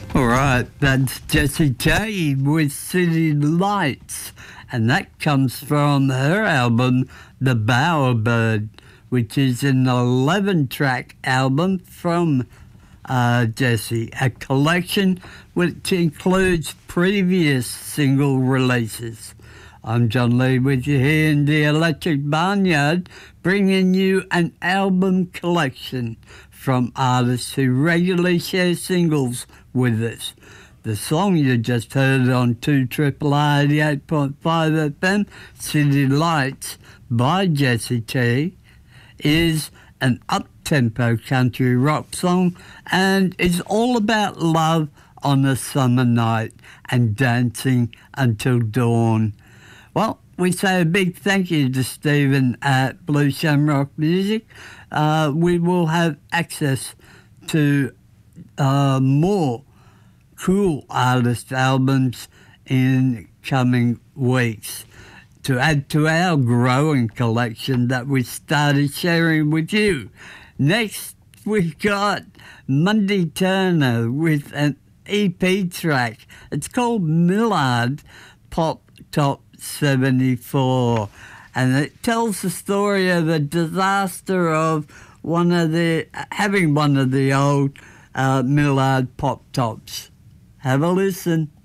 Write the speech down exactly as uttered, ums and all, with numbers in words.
All right, that's Jessie J with City Lights, and that comes from her album, The Bowerbird, which is an eleven-track album from uh, Jessie, a collection which includes previous single releases. I'm John Lee with you here in the Electric Barnyard, bringing you an album collection from artists who regularly share singles with us. The song you just heard on two Triple R eighty-eight point five F M, City Lights by Jessie T, is an up-tempo country rock song and is all about love on a summer night and dancing until dawn. Well, we say a big thank you to Stephen at Blue Shamrock Music. Uh, we will have access to uh, more cool artist albums in coming weeks to add to our growing collection that we started sharing with you. Next, we've got Monday Turner with an E P track. It's called Millard Pop Top seventy-four, and it tells the story of the disaster of one of the having one of the old uh, Millard pop tops. Have a listen.